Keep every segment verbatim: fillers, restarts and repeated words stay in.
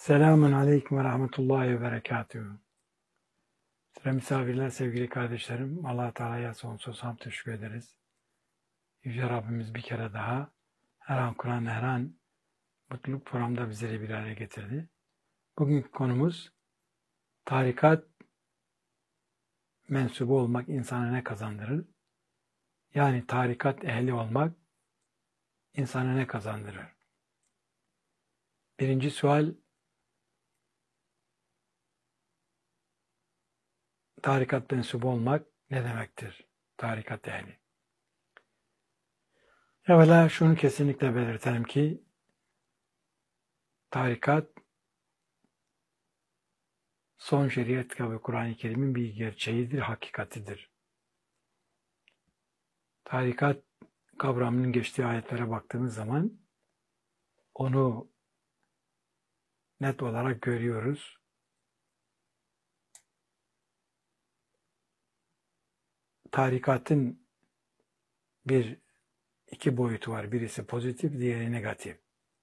Selamun Aleyküm ve Rahmetullahi ve Berekatuhu. Sıra misafirler, sevgili kardeşlerim, Allah-u Teala'ya sonsuz hamd teşekkür ederiz. Yüce Rabbimiz bir kere daha her an Kur'an, her an mutluluk programda bizleri bir araya getirdi. Bugünkü konumuz tarikat mensubu olmak insana ne kazandırır? Yani tarikat ehli olmak insana ne kazandırır? Birinci sual, tarikat mensubu olmak ne demektir? Tarikat ehli. Evvela şunu kesinlikle belirtelim ki tarikat son şeriat kitabı Kur'an-ı Kerim'in bir gerçeğidir, hakikatidir. Tarikat kavramının geçtiği ayetlere baktığımız zaman onu net olarak görüyoruz. Tarikatın bir iki boyutu var. Birisi pozitif, diğeri negatif.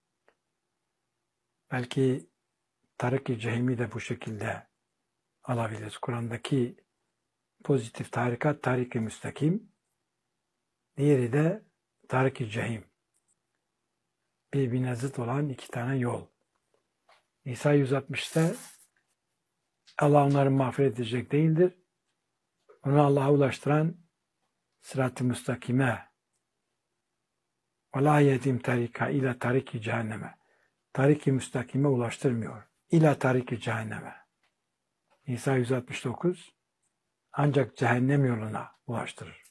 Belki Tarik-i Cehim'i de bu şekilde alabiliriz. Kur'an'daki pozitif tarikat, Tarik-i Müstakim. Diğeri de Tarik-i Cehim. Birbirine zıt olan iki tane yol. Nisa yüz altmışta Allah onları mağfiret edecek değildir. Onu Allah'a ulaştıran sırat-ı müstakime ve la yedim tarika ila tariki cehenneme. Tariki müstakime ulaştırmıyor. İla tariki cehenneme. Nisa yüz altmış dokuz ancak cehennem yoluna ulaştırır.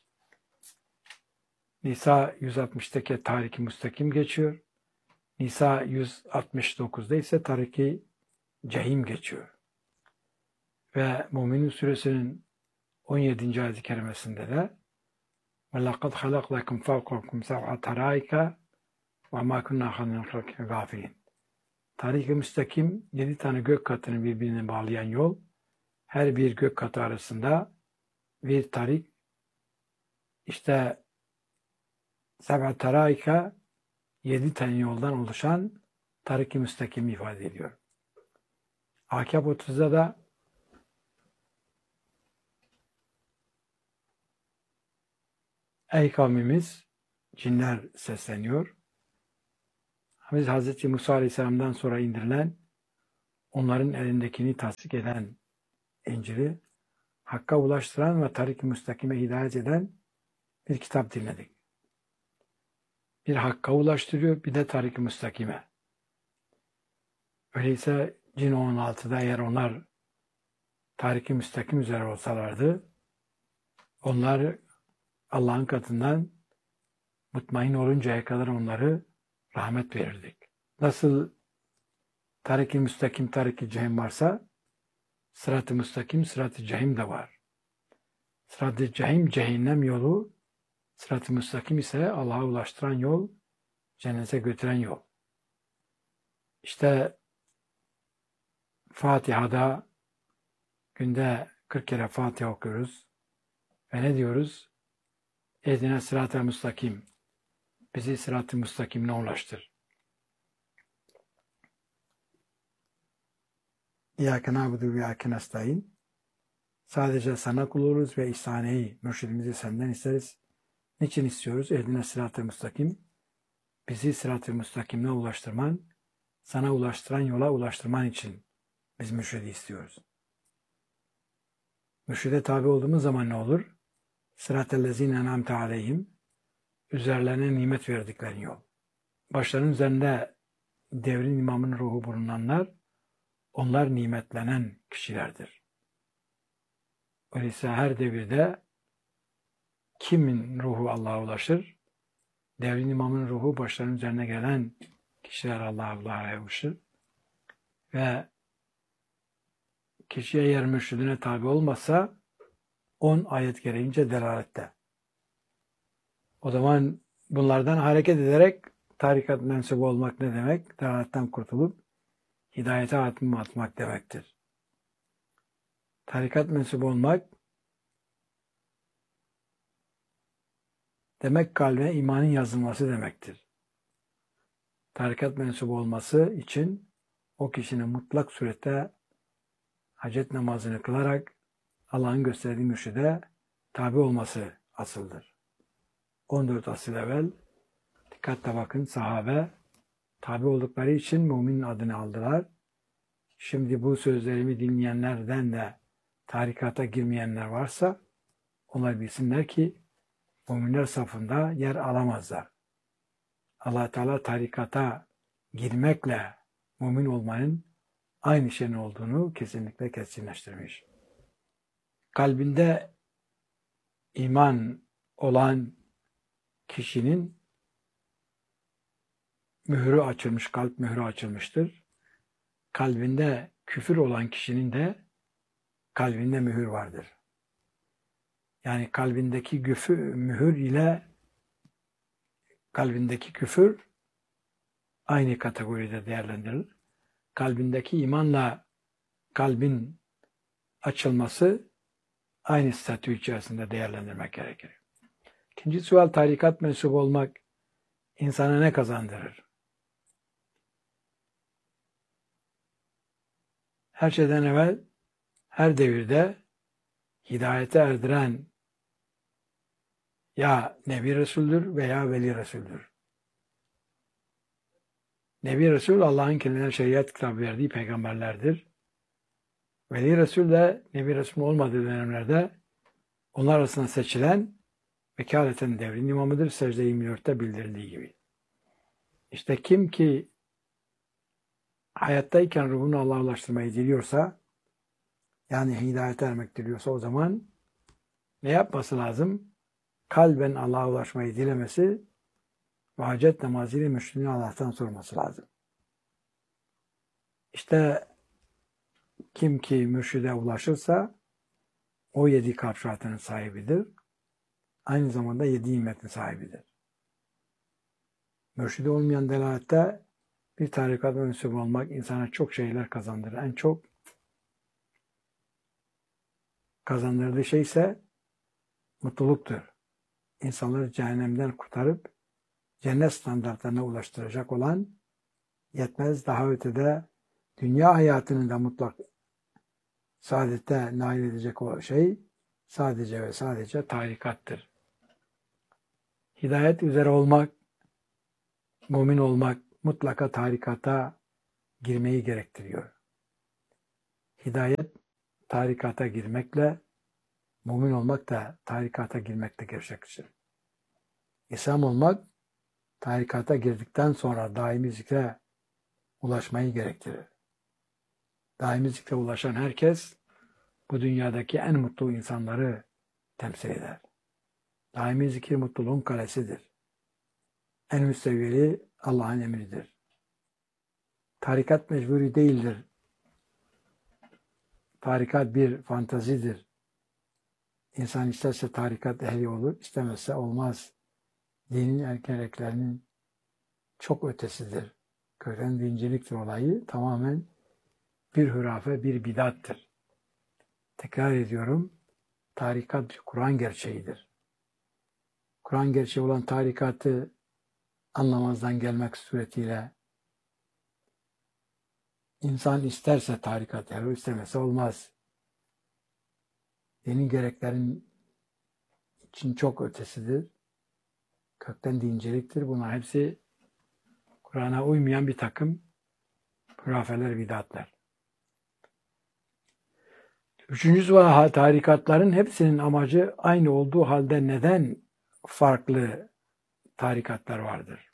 Nisa yüz altmıştaki tariki müstakim geçiyor. Nisa yüz altmış dokuzda ise tariki cehim geçiyor. Ve Mü'minun suresinin on yedinci ayet-i kerimesinde de وَلَقَدْ خَلَقْنَاكُمْ فَوْقَكُمْ سَبْعَ طَرَائِكَ وَمَا كُنَّا عَنِ الْخَلْقِ غَافِلِينَ. Tarik-i müstakim yedi tane gök katını birbirine bağlayan yol. Her bir gök katı arasında bir tarik. İşte seb'a taraika yedi tane yoldan oluşan tarik-i müstakim ifade ediyor. Ahkâb otuzda da ey kavmimiz, cinler sesleniyor. Biz Hazreti Musa Aleyhisselam'dan sonra indirilen, onların elindekini tasdik eden İncil'i Hakk'a ulaştıran ve tarik-i müstakime hidayet eden bir kitap dinledik. Bir Hakk'a ulaştırıyor, bir de tarik-i müstakime. Öyleyse cin on altıda eğer onlar tarik-i müstakim üzere olsalardı, onlar Allah'ın katından mutmain oluncaya kadar onları rahmet verirdik. Nasıl tarik-i müstakim, tarik-i cehim varsa, sırat-ı müstakim, sırat-ı cehim de var. Sırat-ı cehim, cehennem yolu, sırat-ı müstakim ise Allah'a ulaştıran yol, cennete götüren yol. İşte Fatiha'da günde kırk kere Fatiha okuyoruz. Ve ne diyoruz? Ehdine sırat-ı müstakim. Bizi sırat-ı müstakimine ulaştır. İyyâke na'budu ve iyyâke nestaîn. Sadece sana kul oluruz ve ihsaneyi, mürşidimizi senden isteriz. Niçin istiyoruz? Ehdine sırat-ı müstakim. Bizi sırat-ı müstakimine ulaştırman, sana ulaştıran yola ulaştırman için biz mürşidi istiyoruz. Mürşide tabi olduğumuz zaman ne olur? Sırat-ellezîne en'amte aleyhim. Üzerlerine nimet verdiklerin yol. Başlarının üzerinde devrin imamının ruhu bulunanlar, onlar nimetlenen kişilerdir. Öyleyse her devirde kimin ruhu Allah'a ulaşır? Devrin imamının ruhu başlarının üzerine gelen kişiler Allah'a ulaşır. Ve kişi eğer mürşidine tabi olmazsa on ayet gereğince delalette. O zaman bunlardan hareket ederek tarikat mensubu olmak ne demek? Delaletten kurtulup hidayete adım atmak demektir. Tarikat mensubu olmak demek kalbe imanın yazılması demektir. Tarikat mensubu olması için o kişinin mutlak surette hacet namazını kılarak Allah'ın gösterdiği mürşide tabi olması asıldır. on dört asıl evvel dikkatle bakın, sahabe tabi oldukları için müminin adını aldılar. Şimdi bu sözlerimi dinleyenlerden de tarikata girmeyenler varsa onlar bilsinler ki müminler safında yer alamazlar. Allah Teala tarikata girmekle mümin olmanın aynı şeyin olduğunu kesinlikle kesinleştirmiş. Kalbinde iman olan kişinin mührü açılmış, kalp mührü açılmıştır. Kalbinde küfür olan kişinin de kalbinde mühür vardır. Yani kalbindeki küfür, mühür ile kalbindeki küfür aynı kategoride değerlendirilir. Kalbindeki imanla kalbin açılması aynı statü içerisinde değerlendirmek gerekir. İkinci sual, tarikat mensubu olmak insana ne kazandırır? Her şeyden evvel her devirde hidayete erdiren ya Nebi Resul'dür veya Veli Resul'dür. Nebi Resul Allah'ın kendine şeriat kitabı verdiği peygamberlerdir. Veli Resul de Nebi Resul olmadığı dönemlerde onlar arasında seçilen vekaleten devrin imamıdır. Secde yirmi dörtte bildirildiği gibi. İşte kim ki hayattayken ruhunu Allah'a ulaştırmayı diliyorsa, yani hidayete ermek diliyorsa, o zaman ne yapması lazım? Kalben Allah'a ulaşmayı dilemesi ve hacet namazıyla müşriğini Allah'tan sorması lazım. İşte kim ki mürşide ulaşırsa o yedi kalp şartının sahibidir. Aynı zamanda yedi nimetin sahibidir. Mürşide olmayan delalette bir tarikat mensubu olmak insana çok şeyler kazandırır. En çok kazandırdığı şey ise mutluluktur. İnsanları cehennemden kurtarıp cennet standartlarına ulaştıracak olan, yetmez daha ötede dünya hayatının da mutlak saadete nail edecek o şey sadece ve sadece tarikattır. Hidayet üzere olmak, mümin olmak mutlaka tarikata girmeyi gerektiriyor. Hidayet tarikata girmekle, mümin olmak da tarikata girmekle gerçekleşir. İslam olmak tarikata girdikten sonra daimi zikre ulaşmayı gerektirir. Daimi zikre ulaşan herkes bu dünyadaki en mutlu insanları temsil eder. Daimi zikir mutluluğun kalesidir. En üst seviyeli Allah'ın emridir. Tarikat mecburi değildir. Tarikat bir fantazidir. İnsan isterse tarikat ehli olur, istemezse olmaz. Dinin erkenliklerinin çok ötesidir. Köken dinciliktir olayı. Tamamen bir hurafe, bir bidattır. Tekrar ediyorum. Tarikat Kur'an gerçeğidir. Kur'an gerçeği olan tarikatı anlamazdan gelmek suretiyle insan isterse tarikat eder, istemezse olmaz. Dinin gereklerin için çok ötesidir. Kökten dinciliktir. Bunlar hepsi Kur'an'a uymayan bir takım hurafeler, bidatlar. Üçüncüsü var, tarikatların hepsinin amacı aynı olduğu halde neden farklı tarikatlar vardır?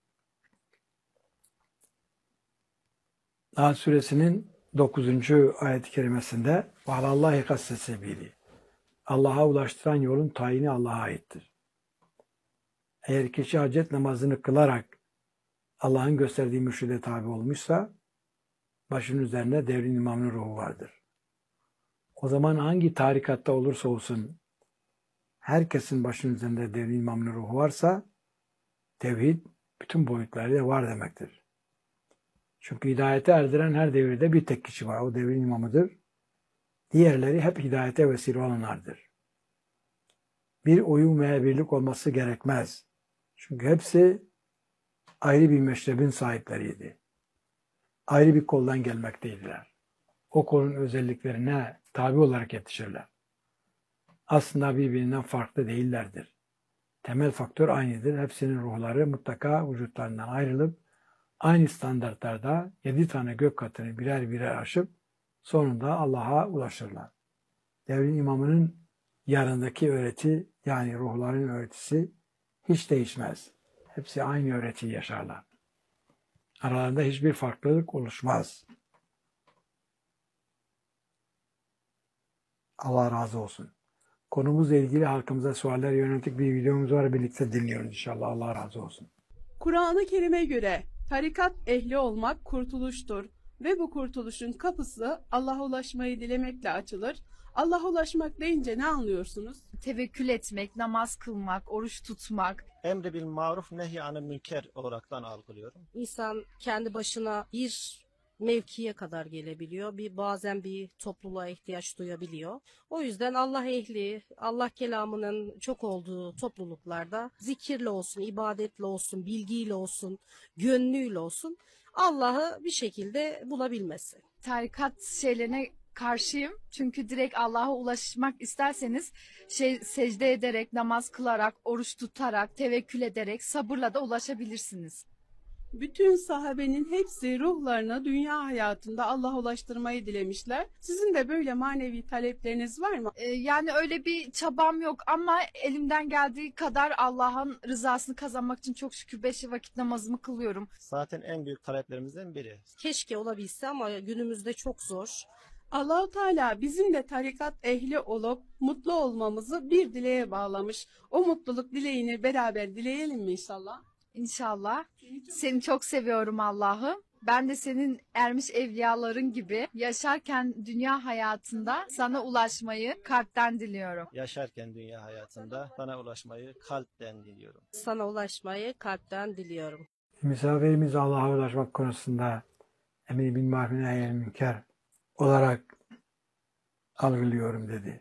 Nahl suresinin dokuzuncu ayet-i kerimesinde وَعَلَى اللّٰهِ Allah'a ulaştıran yolun tayini Allah'a aittir. Eğer kişi hacet namazını kılarak Allah'ın gösterdiği mürşide tabi olmuşsa başının üzerinde devrin imamının ruhu vardır. O zaman hangi tarikatta olursa olsun herkesin başının üzerinde devrin imamının ruhu varsa tevhid bütün boyutlarıyla var demektir. Çünkü hidayete erdiren her devirde bir tek kişi var. O devrin imamıdır. Diğerleri hep hidayete vesile olanlardır. Bir uyum veya birlik olması gerekmez. Çünkü hepsi ayrı bir meşrebin sahipleriydi. ayrı bir koldan gelmekteydiler. O kolun özelliklerine tabi olarak yetişirler. Aslında birbirinden farklı değillerdir. Temel faktör aynıdır. Hepsinin ruhları mutlaka vücutlarından ayrılıp aynı standartlarda yedi tane gök katını birer birer aşıp sonunda Allah'a ulaşırlar. Devrin imamının yanındaki öğreti, yani ruhların öğretisi hiç değişmez. Hepsi aynı öğretiyi yaşarlar. Aralarında hiçbir farklılık oluşmaz. Allah razı olsun. Konumuzla ilgili halkımıza sualler yönelik bir videomuz var. Birlikte dinliyoruz inşallah. Allah razı olsun. Kur'an-ı Kerim'e göre tarikat ehli olmak kurtuluştur ve bu kurtuluşun kapısı Allah'a ulaşmayı dilemekle açılır. Allah'a ulaşmak deyince ne anlıyorsunuz? Tevekkül etmek, namaz kılmak, oruç tutmak. Emri bil maruf nehy anil münker olaraktan algılıyorum. İnsan kendi başına bir mevkiye kadar gelebiliyor. Bir bazen bir topluluğa ihtiyaç duyabiliyor. O yüzden Allah ehli, Allah kelamının çok olduğu topluluklarda zikirle olsun, ibadetle olsun, bilgiyle olsun, gönlüyle olsun Allah'ı bir şekilde bulabilmesi. Tarikat şeylerine karşıyım. Çünkü direkt Allah'a ulaşmak isterseniz şey, secde ederek, namaz kılarak, oruç tutarak, tevekkül ederek, sabırla da ulaşabilirsiniz. Bütün sahabenin hepsi ruhlarına dünya hayatında Allah'a ulaştırmayı dilemişler. Sizin de böyle manevi talepleriniz var mı? Ee, yani öyle bir çabam yok ama elimden geldiği kadar Allah'ın rızasını kazanmak için çok şükür beş vakit namazımı kılıyorum. Zaten en büyük taleplerimizden biri. Keşke olabilse ama günümüzde çok zor. Allah-u Teala bizim de tarikat ehli olup mutlu olmamızı bir dileğe bağlamış. O mutluluk dileğini beraber dileyelim mi inşallah? İnşallah. Seni çok seviyorum Allah'ım. Ben de senin ermiş evliyaların gibi yaşarken dünya hayatında sana ulaşmayı kalpten diliyorum. Yaşarken dünya hayatında sana ulaşmayı kalpten diliyorum. Sana ulaşmayı kalpten diliyorum. Misafirimiz Allah'a ulaşmak konusunda emri bil maruf nehy anil münker olarak algılıyorum dedi.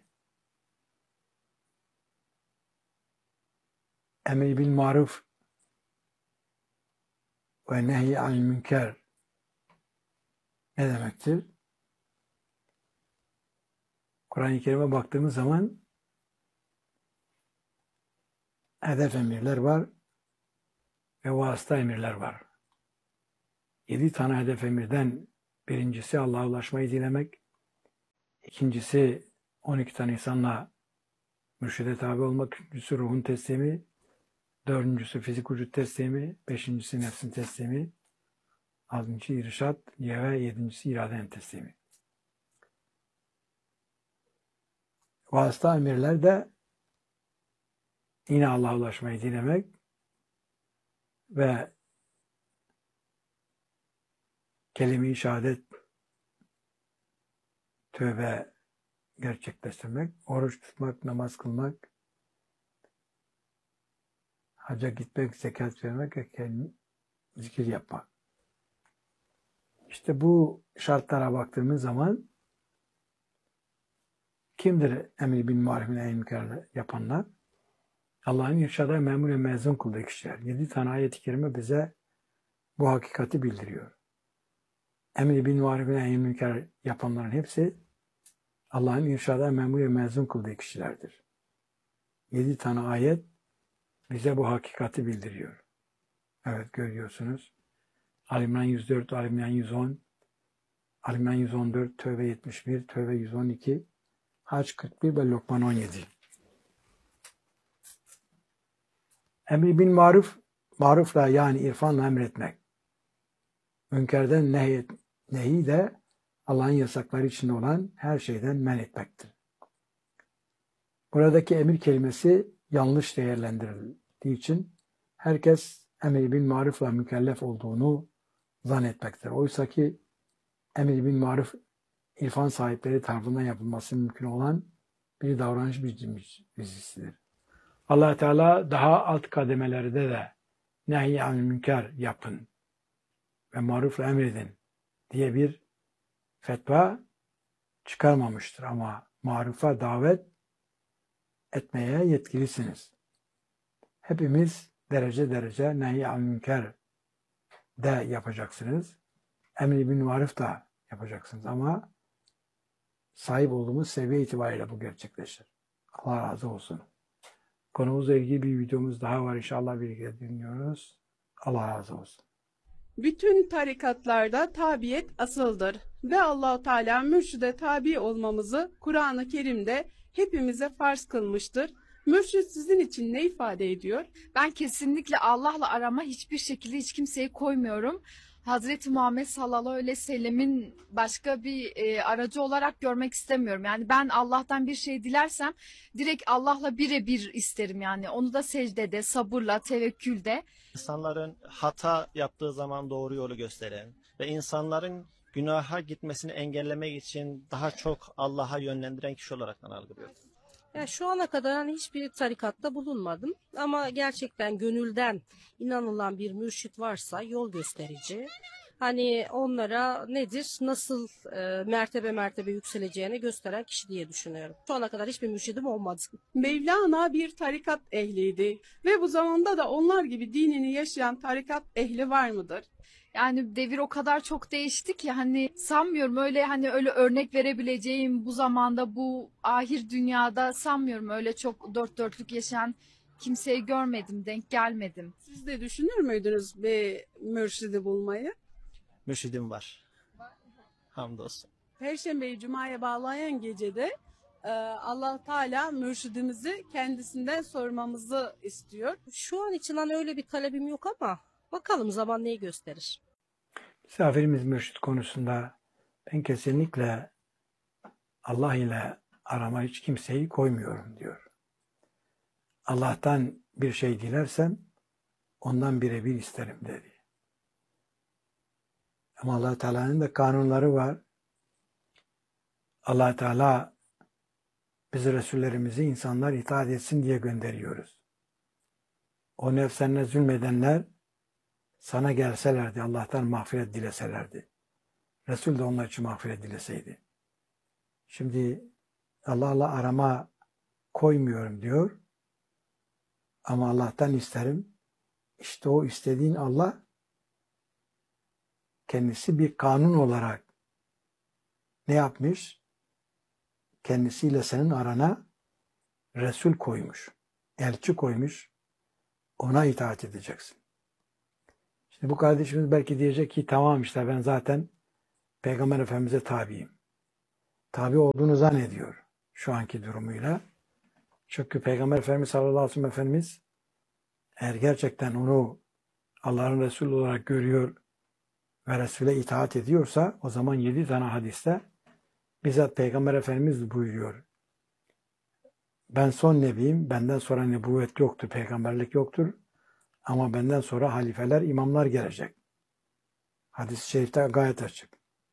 Emri bil maruf ve nehy anil münker ne demektir? Kur'an-ı Kerim'e baktığımız zaman hedef emirler var ve vasıta emirler var. Yedi tane hedef emirden birincisi Allah'a ulaşmayı dilemek, ikincisi on iki tane insanla mürşide tabi olmak, üçüncüsü ruhun teslimi, dördüncüsü fizik vücut teslimi, beşincisi nefsin teslimi, altıncısı irşat ve yedincisi iradenin teslimi. Vasıta emirler de yine Allah'a ulaşmayı dilemek ve kelime-i şehadet, tövbe gerçekleştirmek, oruç tutmak, namaz kılmak, hacca gitmek, zekat vermek ve zikir yapmak. İşte bu şartlara baktığımız zaman kimdir emri bil maruf nehy anil münker yapanlar? Allah'ın irşada memur ve mezun kıldığı kişiler. Yedi tane ayet-i kerime bize bu hakikati bildiriyor. Emri bil maruf nehy anil münker yapanların hepsi Allah'ın irşada memur ve mezun kıldığı kişilerdir. Yedi tane ayet bize bu hakikati bildiriyor. Evet, görüyorsunuz. Ali İmran yüz dört, Ali İmran yüz on, Ali İmran yüz on dört, Tövbe yetmiş bir, Tövbe yüz on iki, Hac kırk bir ve Lokman on yedi. Emri bil maruf, marufla yani irfanla emretmek. Münkerden nehy, nehi de Allah'ın yasakları içinde olan her şeyden men etmektir. Buradaki emir kelimesi yanlış değerlendirildiği için herkes emri bil marufla mükellef olduğunu zannetmektir. Oysa ki emri bil maruf irfan sahipleri tarafından yapılması mümkün olan bir davranış bilgisidir. Allah Teala daha alt kademelerde de nehy anil münker yapın ve marufla emredin diye bir fetva çıkarmamıştır. Ama marufa davet etmeye yetkilisiniz. Hepimiz derece derece nehy anil münker de yapacaksınız. emri bil maruf da yapacaksınız ama sahip olduğumuz seviye itibariyle bu gerçekleşir. Allah razı olsun. Konumuzla ilgili bir videomuz daha var. İnşallah birlikte dinliyoruz. Allah razı olsun. Bütün tarikatlarda tabiyet asıldır ve Allah-u Teala mürşide tabi olmamızı Kur'an-ı Kerim'de hepimize farz kılmıştır. Mürşid sizin için ne ifade ediyor? Ben kesinlikle Allah'la arama hiçbir şekilde hiç kimseyi koymuyorum. Hazreti Muhammed sallallahu aleyhi ve sellemin başka bir e, aracı olarak görmek istemiyorum. Yani ben Allah'tan bir şey dilersem direkt Allah'la birebir isterim yani. Onu da secdede, sabırla, tevekkülde. İnsanların hata yaptığı zaman doğru yolu gösteren ve insanların günaha gitmesini engellemek için daha çok Allah'a yönlendiren kişi olarak algılıyorum. Ya şu ana kadar hani hiçbir tarikatta bulunmadım ama gerçekten gönülden inanılan bir mürşit varsa yol gösterici. Hani onlara nedir, nasıl e, mertebe mertebe yükseleceğini gösteren kişi diye düşünüyorum. Şu ana kadar hiçbir mürşidim olmadı. Mevlana bir tarikat ehliydi ve bu zamanda da onlar gibi dinini yaşayan tarikat ehli var mıdır? Yani devir o kadar çok değişti ki hani sanmıyorum öyle hani öyle örnek verebileceğim bu zamanda bu ahir dünyada sanmıyorum öyle çok dört dörtlük yaşayan kimseyi görmedim, denk gelmedim. Siz de düşünür müydünüz bir mürşidi bulmayı? Mürşidim var. Hamdolsun. Perşembeyi Cuma'ya bağlayan gecede e, Allah Teala mürşidimizi kendisinden sormamızı istiyor. Şu an için hani öyle bir talebim yok ama bakalım zaman neyi gösterir. Misafirimiz mürşit konusunda ben kesinlikle Allah ile arama hiç kimseyi koymuyorum diyor. Allah'tan bir şey dilersem ondan birebir isterim dedi. Ama Allah Teala'nın da kanunları var. Allah Teala biz Resullerimizi insanlar itaat etsin diye gönderiyoruz. O nefsenle zulmedenler sana gelselerdi, Allah'tan mağfiret dileselerdi. Resul de onlar için mağfiret dileseydi. Şimdi Allah'la arama koymuyorum diyor. Ama Allah'tan isterim. İşte o istediğin Allah kendisi bir kanun olarak ne yapmış? Kendisiyle senin arana Resul koymuş. Elçi koymuş. Ona itaat edeceksin. Şimdi bu kardeşimiz belki diyecek ki tamam işte ben zaten Peygamber Efendimiz'e tabiyim. Tabi olduğunu zannediyor şu anki durumuyla. Çünkü Peygamber Efendimiz sallallahu aleyhi ve sellem Efendimiz eğer gerçekten onu Allah'ın Resulü olarak görüyor ve Resul'e itaat ediyorsa o zaman yedi tane hadiste bizzat Peygamber Efendimiz buyuruyor. Ben son nebiyim, benden sonra nebüvvet yoktur, peygamberlik yoktur. Ama benden sonra halifeler, imamlar gelecek. Hadis-i şerifte gayet açık.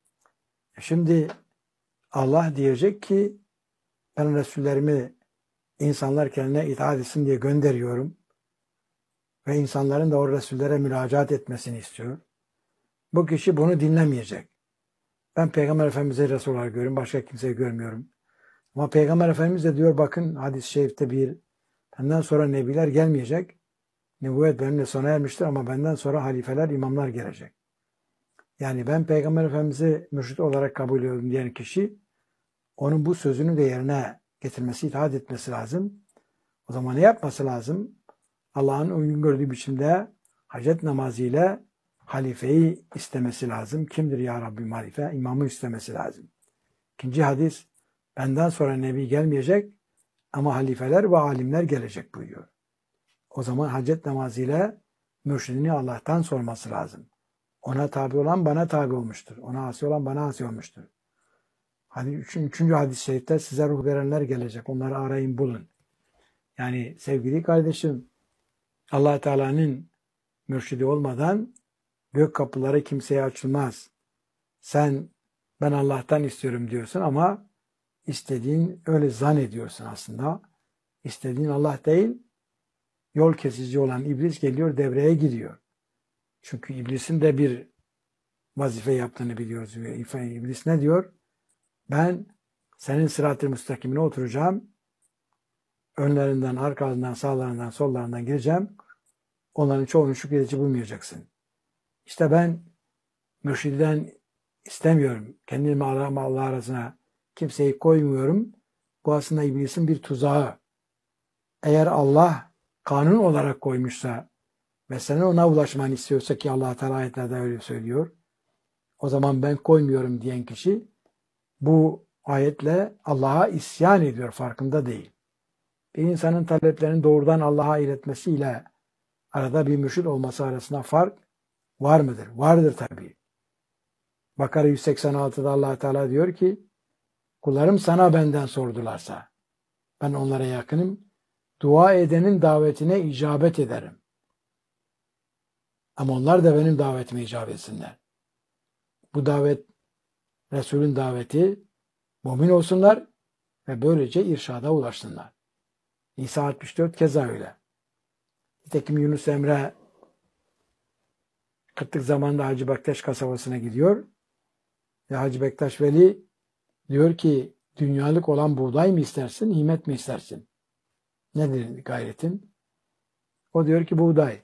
Şimdi Allah diyecek ki ben Resullerimi insanlar kendine itaat etsin diye gönderiyorum. Ve insanların da o Resullere müracaat etmesini istiyor. Bu kişi bunu dinlemeyecek. Ben Peygamber Efendimiz'i Resul olarak görüyorum, başka kimseyi görmüyorum. Ama Peygamber Efendimiz de diyor bakın hadis-i şerifte bir benden sonra nebiler gelmeyecek. Nübüvvet benimle sona ermiştir ama benden sonra halifeler, imamlar gelecek. Yani ben Peygamber Efendimiz'i mürşit olarak kabul ediyorum diyen kişi onun bu sözünü de yerine getirmesi, itaat etmesi lazım. O zaman ne yapması lazım? Allah'ın uygun gördüğü biçimde hacet namazıyla halifeyi istemesi lazım. Kimdir ya Rabbim halife? İmamı istemesi lazım. İkinci hadis, benden sonra nebi gelmeyecek ama halifeler ve alimler gelecek buyuruyor. O zaman hacet namazıyla mürşidini Allah'tan sorması lazım. Ona tabi olan bana tabi olmuştur. Ona asi olan bana asi olmuştur. Hadi üçüncü, üçüncü hadis-i şerifte size ruh verenler gelecek. Onları arayın bulun. Yani sevgili kardeşim Allah Teala'nın mürşidi olmadan gök kapıları kimseye açılmaz. Sen ben Allah'tan istiyorum diyorsun ama istediğin öyle zannediyorsun aslında. İstediğin Allah değil, yol kesici olan iblis geliyor devreye giriyor. Çünkü iblisin de bir vazife yaptığını biliyoruz. İblis ne diyor? Ben senin sırat-ı müstakimine oturacağım. Önlerinden, arkalarından, sağlarından, sollarından gireceğim. Onların çoğunu şükredici bulmayacaksın. İşte ben mürşididen istemiyorum. Kendimi Allah, Allah arasına kimseyi koymuyorum. Bu aslında iblisin bir tuzağı. Eğer Allah kanun olarak koymuşsa ve senin ona ulaşmanı istiyorsa ki Allah Teala ayetlerde öyle söylüyor. O zaman ben koymuyorum diyen kişi bu ayetle Allah'a isyan ediyor, farkında değil. Bir insanın taleplerini doğrudan Allah'a iletmesiyle arada bir mürşid olması arasında fark var mıdır? Vardır tabii. Bakara yüz seksen altıda Allah Teala diyor ki kullarım sana benden sordularsa ben onlara yakınım. Dua edenin davetine icabet ederim. Ama onlar da benim davetime icabet etsinler. Bu davet Resul'ün daveti, mümin olsunlar ve böylece irşada ulaşsınlar. İsa altmış dört keza öyle. Nitekim Yunus Emre kıtlık zamanında Hacı Bektaş kasabasına gidiyor. Ve Hacı Bektaş Veli diyor ki dünyalık olan buğday mı istersin, himet mi istersin? Nedir gayretin? O diyor ki buğday.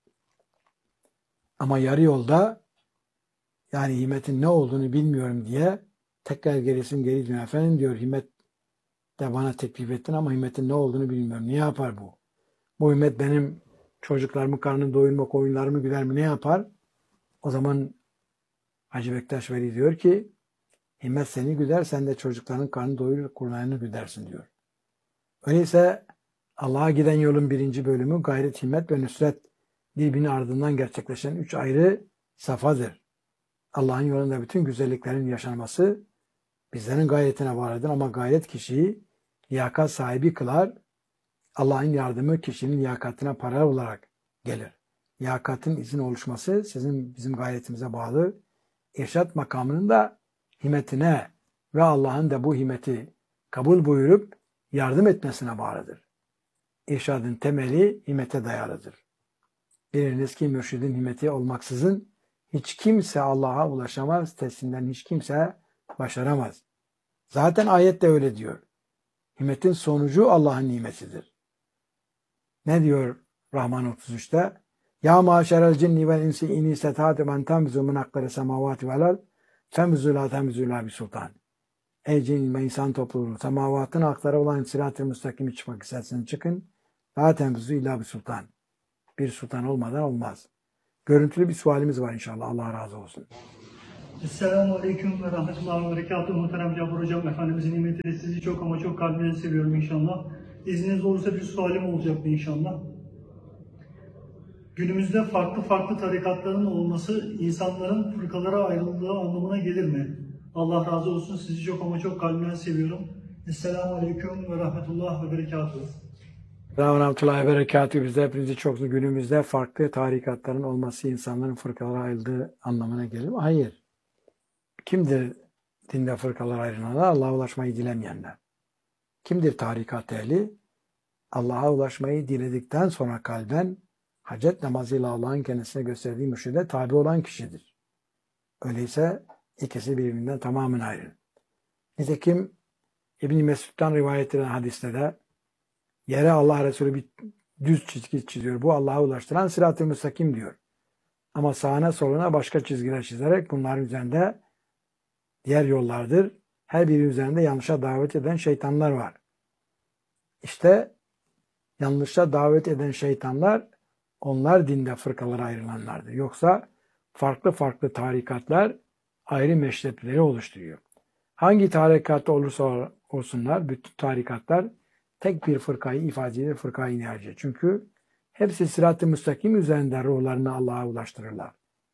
Ama yarı yolda yani himmetin ne olduğunu bilmiyorum diye tekrar gerisin geri dönüyor. Efendim diyor himmet de bana teklif ettin ama himmetin ne olduğunu bilmiyorum. Ne yapar bu? Bu himmet benim çocuklarımın karnını doyurmak, oyunlarımı güder mi? Ne yapar? O zaman Hacı Bektaş Veli diyor ki himmet seni güder, sen de çocukların karnını doyurur, kurbanını güdersin diyor. Öyleyse Allah'a giden yolun birinci bölümü gayret, himmet ve nüsret birbirinin ardından gerçekleşen üç ayrı safhadır. Allah'ın yolunda bütün güzelliklerin yaşanması bizlerin gayretine bağlıdır ama gayret kişiyi liyakat sahibi kılar. Allah'ın yardımı kişinin liyakatine paralel olarak gelir. Liyakatın izin oluşması sizin bizim gayretimize bağlı. İrşad makamının da himmetine ve Allah'ın da bu himmeti kabul buyurup yardım etmesine bağlıdır. İrşadın temeli himmete dayalıdır. Biliniz ki mürşidin himmeti olmaksızın hiç kimse Allah'a ulaşamaz, teslimden hiç kimse başaramaz. Zaten ayet de öyle diyor. Himmetin sonucu Allah'ın nimetidir. Ne diyor Rahman otuz üçte? Ya maşerel cinni vel insi in istata'tu men temzu min akdari semavati vel ard femzu la temzu la bi sultan. Ey cin ve insan topluluğu, semavatın aktarı olan sırat-ı müstakimi çıkmak isterseniz çıkın. La temzu illa bi sultan. Bir sultan olmadan olmaz. Görüntülü bir sualimiz var inşallah. Allah razı olsun. Esselamu Aleyküm ve Rahmetullahi ve Berekatuhu. Muhterem Cabbar Hocam, Efendimizin nimetiyle sizi çok ama çok kalbine seviyorum inşallah. İzniniz olursa bir sualim olacaktı inşallah. Günümüzde farklı farklı tarikatların olması insanların fırkalara ayrıldığı anlamına gelir mi? Allah razı olsun, sizi çok ama çok kalbine seviyorum. Esselamu Aleyküm ve Rahmetullahi ve Berekatuhu. Rahmetullahi ve Berekatuhu. Biz de hepinizi çok günümüzde farklı tarikatların olması insanların fırkalara ayrıldığı anlamına gelir mi? Hayır. Kimdir dinde fırkalara ayrılanlar? Allah'a ulaşmayı dilemeyenler. Kimdir tarikat ehli? Allah'a ulaşmayı diledikten sonra kalben hacet namazıyla Allah'ın kendisine gösterdiği mürşide tabi olan kişidir. Öyleyse ikisi birbirinden tamamen ayrı. Nitekim İbn-i Mesud'dan rivayet edilen hadiste de yere Allah Resulü bir düz çizgi çiziyor. Bu Allah'a ulaştıran sırat-ı müstakim diyor. Ama sağına soluna başka çizgiler çizerek bunların üzerinde diğer yollardır. Her biri üzerinde yanlışa davet eden şeytanlar var. İşte yanlışa davet eden şeytanlar onlar dinde fırkalara ayrılanlardır. Yoksa farklı farklı tarikatlar ayrı meşrepleri oluşturuyor. Hangi tarikatta olursa olsunlar bütün tarikatlar tek bir fırkayı ifade eder, fırkayı inayet. Çünkü hepsi sırat-ı müstakim üzerinde ruhlarını Allah'a ulaştırırlar.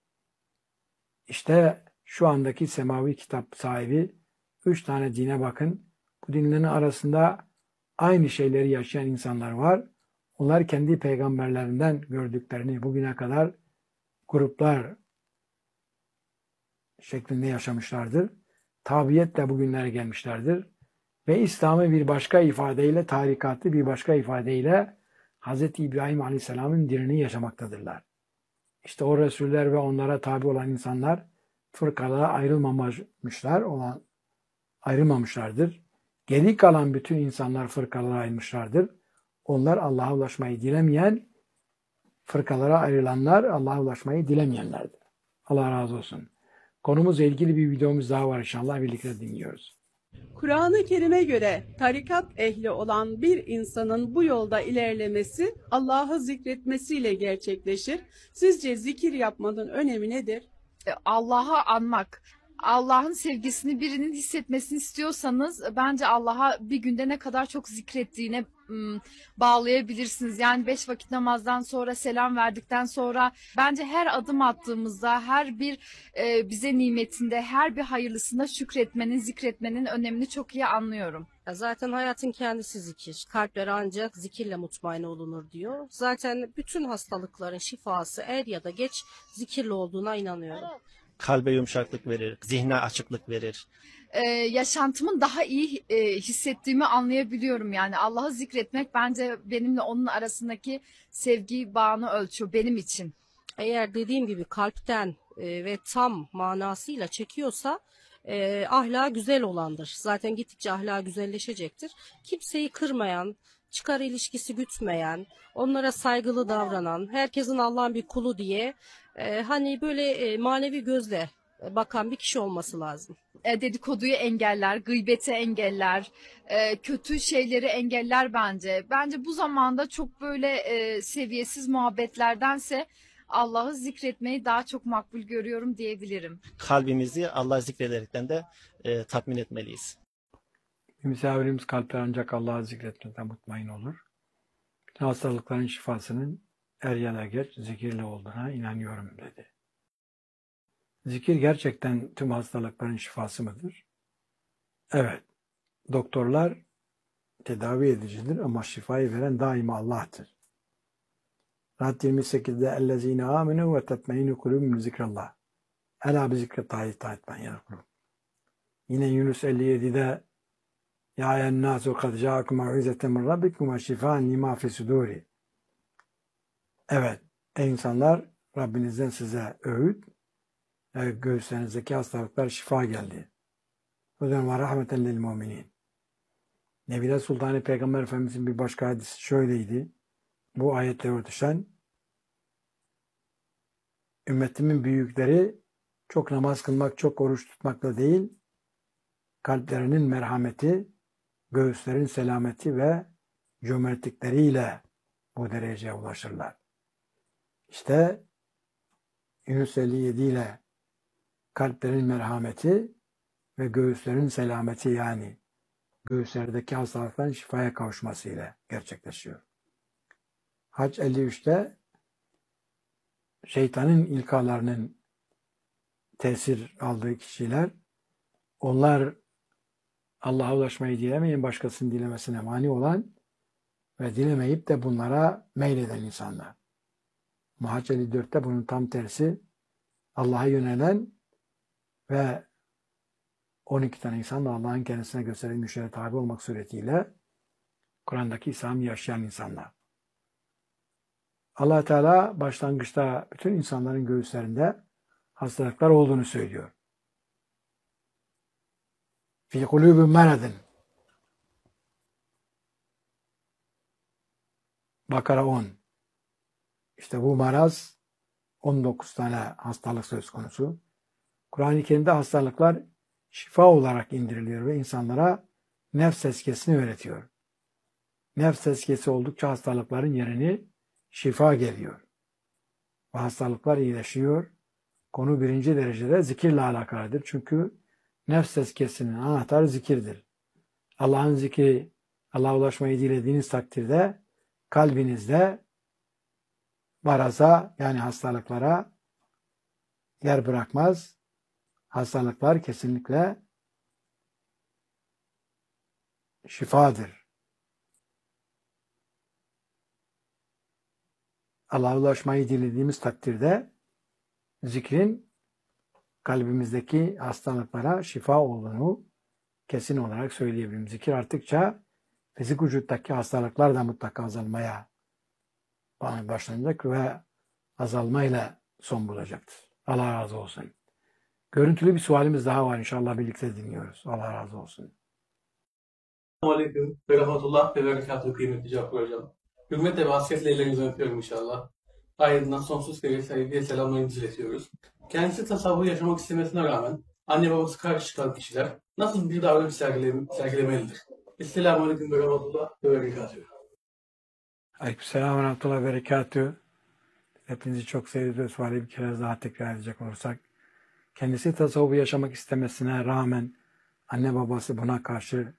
İşte şu andaki semavi kitap sahibi üç tane dine bakın. Bu dinlerin arasında aynı şeyleri yaşayan insanlar var. Onlar kendi peygamberlerinden gördüklerini bugüne kadar gruplar şeklinde yaşamışlardır. Tabiyetle bugünlere gelmişlerdir. Ve İslam'ı bir başka ifadeyle, tarikatı bir başka ifadeyle Hz. İbrahim Aleyhisselam'ın dinini yaşamaktadırlar. İşte o Resuller ve onlara tabi olan insanlar fırkalara ayrılmamışlar, olan ayrılmamışlardır. Geri kalan bütün insanlar fırkalara ayrılmışlardır. Onlar Allah'a ulaşmayı dilemeyen, fırkalara ayrılanlar Allah'a ulaşmayı dilemeyenlerdir. Allah razı olsun. Konumuzla ilgili bir videomuz daha var inşallah, birlikte dinliyoruz. Kur'an-ı Kerim'e göre tarikat ehli olan bir insanın bu yolda ilerlemesi Allah'ı zikretmesiyle gerçekleşir. Sizce zikir yapmanın önemi nedir? E, Allah'ı anmak. Allah'ın sevgisini birinin hissetmesini istiyorsanız e, bence Allah'a bir günde ne kadar çok zikrettiğine m, bağlayabilirsiniz. Yani beş vakit namazdan sonra, selam verdikten sonra bence her adım attığımızda, her bir e, bize nimetinde, her bir hayırlısında şükretmenin, zikretmenin önemini çok iyi anlıyorum. Ya zaten hayatın kendisi zikir. Kalpler ancak zikirle mutmain olunur diyor. Zaten bütün hastalıkların şifası er ya da geç zikirle olduğuna inanıyorum. Kalbe yumuşaklık verir, zihne açıklık verir. Ee, yaşantımın daha iyi e, hissettiğimi anlayabiliyorum. Yani Allah'ı zikretmek bence benimle onun arasındaki sevgi bağını ölçüyor benim için. Eğer dediğim gibi kalpten e, ve tam manasıyla çekiyorsa e, ahlakı güzel olandır. Zaten gittikçe ahlakı güzelleşecektir. Kimseyi kırmayan, çıkar ilişkisi gütmeyen, onlara saygılı davranan, herkesin Allah'ın bir kulu diye e, hani böyle e, manevi gözle bakan bir kişi olması lazım. E, dedikoduyu engeller, gıybeti engeller, e, kötü şeyleri engeller bence. Bence bu zamanda çok böyle e, seviyesiz muhabbetlerdense Allah'ı zikretmeyi daha çok makbul görüyorum diyebilirim. Kalbimizi Allah zikrederekten de e, tatmin etmeliyiz. Misafirimiz kalpler ancak Allah'ı zikretmekten mutmain olur. Bütün hastalıkların şifasının er ya da geç zikirle olduğuna inanıyorum dedi. Zikir gerçekten tüm hastalıkların şifası mıdır? Evet. Doktorlar tedavi edicidir ama şifayı veren daima Allah'tır. Rahat yirmi sekizde اَلَّذ۪ينَ آمِنُوا وَتَتْمَيْنُ قُلُوبُهُمْ ذِكْرَ اللّٰهِ Ela bi zikrettâhi itaatmen yarkulun. Yine Yunus elli yedide Ya eyyennâsu kad câkum mev'izeten min rabbikum ve şifâen limâ fi sudûri. Evet, ey insanlar, Rabbinizden size öğüt ve göğüslerinizdeki hastalıklar şifa geldi. Hüden ve rahmeten lil müminin. Nebile Sultanı Peygamber Efendimizin bir başka hadisi şöyleydi. Bu ayetleri örtüşen ümmetimin büyükleri çok namaz kılmak, çok oruç tutmakla değil, kalplerinin merhameti, göğüslerin selameti ve cömertlikleriyle bu dereceye ulaşırlar. İşte Yunus elli yedi ile kalplerin merhameti ve göğüslerin selameti, yani göğüslerdeki hastalıkların şifaya kavuşması ile gerçekleşiyor. Hac elli üçte şeytanın ilkalarının tesir aldığı kişiler, onlar Allah'a ulaşmayı dilemeyen, başkasının dilemesine mani olan ve dilemeyip de bunlara meyleden insanlar. Hac elli dörtte bunun tam tersi, Allah'a yönelen ve on iki tane insan da Allah'ın kendisine gösterilmiş yere tabi olmak suretiyle Kur'an'daki İslam'ı yaşayan insanlar. Allah Teala başlangıçta bütün insanların göğüslerinde hastalıklar olduğunu söylüyor. Fi kulubin meradın. Bakara on. İşte bu maraz on dokuz tane hastalık söz konusu. Kur'an-ı Kerim'de hastalıklar şifa olarak indiriliyor ve insanlara nefs tezkiyesini öğretiyor. Nefs tezkiyesi oldukça hastalıkların yerini şifa geliyor. Ve hastalıklar iyileşiyor. Konu birinci derecede zikirle alakalıdır. Çünkü nefs tezkiyesinin anahtarı zikirdir. Allah'ın zikri, Allah'a ulaşmayı dilediğiniz takdirde kalbinizde maraza, yani hastalıklara yer bırakmaz. Hastalıklar kesinlikle şifadır. Allah'a ulaşmayı dilediğimiz takdirde zikrin kalbimizdeki hastalıklara şifa olduğunu kesin olarak söyleyebilirim. Zikir arttıkça fizik vücuttaki hastalıklar da mutlaka azalmaya başlanacak ve azalmayla son bulacaktır. Allah razı olsun. Görüntülü bir sualimiz daha var, inşallah birlikte dinliyoruz. Allah razı olsun. Aleyküm ve rahmetullah ve berekatuhu kıymetli Cafer Hocam. Hürmet ve vasiyetle ellerinizi öpüyorum inşallah. Ayrıca sonsuz sevgi, sevgi, selamlarımızı iletiyoruz. Kendisi tasavvur yaşamak istemesine rağmen anne babası karşı çıkan kişiler nasıl bir davranış sergileme, sergilemelidir? Esselamu Aleyküm ve Rahmetullah ve Berekatuhu. Aleykümselam ve rahmetullah ve berekatühü. Hepinizi çok seviyoruz. Suali bir kere daha tekrar edecek olursak. Kendisi tasavvufu yaşamak istemesine rağmen anne babası buna karşı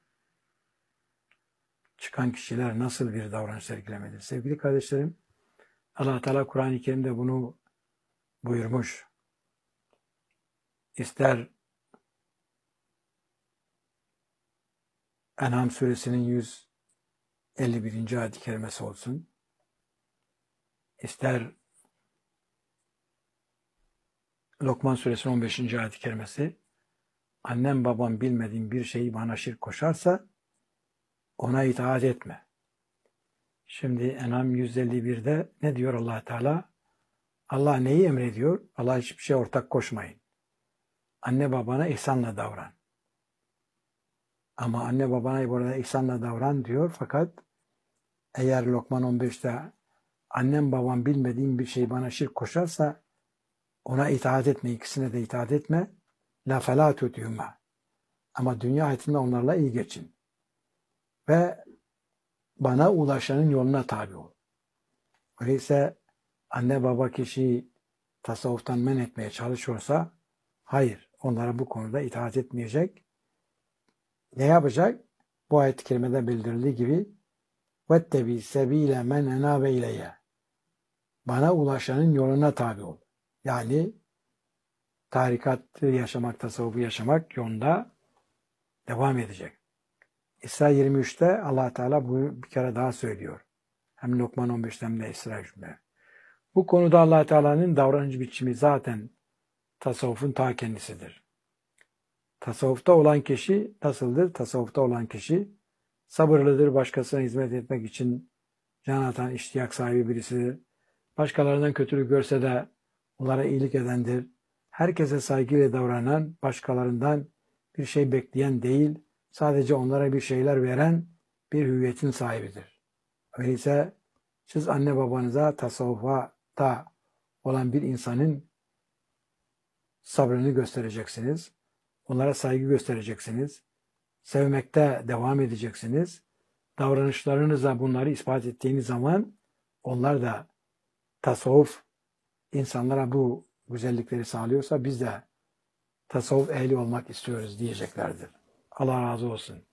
çıkan kişiler nasıl bir davranış sergilemelidir? Sevgili kardeşlerim, Allah Teala Kur'an-ı Kerim'de bunu buyurmuş. İster En'am suresinin yüz elli birinci ayet-i kerimesi olsun, ister Lokman suresinin on beşinci ayet-i kerimesi, annem babam bilmediğim bir şeyi bana şirk koşarsa ona itaat etme. Şimdi En'am yüz elli birde ne diyor Allah Teala? Allah neyi emrediyor? Allah hiçbir şeye ortak koşmayın. Anne babana ihsanla davran. Ama anne babana burada ihsanla davran diyor. Fakat eğer Lokman on beşte annem babam bilmediğim bir şey bana şirk koşarsa ona itaat etme. İkisine de itaat etme. La felâ tutûmâ. Ama dünya hayatında onlarla iyi geçin. Ve bana ulaşanın yoluna tabi ol. Öyleyse anne baba kişiyi tasavvuftan men etmeye çalışıyorsa hayır. Onlara bu konuda itaat etmeyecek. Ne yapacak? Bu ayet-i kerimede bildirildiği gibi وَاتَّبِي سَب۪يلَ مَنْ اَنَابَ اِلَيَّ. Bana ulaşanın yoluna tabi ol. Yani tarikatı yaşamak, tasavvufu yaşamak yolunda devam edecek. İsra yirmi üçte Allah Teala bunu bir kere daha söylüyor. Hem Lokman on beşte hem de İsra üçte. Bu konuda Allah Teala'nın davranış biçimi zaten tasavvufun ta kendisidir. Tasavvufta olan kişi nasıldır? Tasavvufta olan kişi sabırlıdır, başkasına hizmet etmek için can atan, iştiyak sahibi birisidir. Başkalarından kötülük görse de onlara iyilik edendir. Herkese saygıyla davranan, başkalarından bir şey bekleyen değil, sadece onlara bir şeyler veren bir hüviyetin sahibidir. Öyleyse siz anne babanıza tasavvufa da olan bir insanın sabrını göstereceksiniz. Onlara saygı göstereceksiniz. Sevmekte devam edeceksiniz. Davranışlarınızla bunları ispat ettiğiniz zaman onlar da tasavvuf insanlara bu güzellikleri sağlıyorsa biz de tasavvuf ehli olmak istiyoruz diyeceklerdir. Allah razı olsun.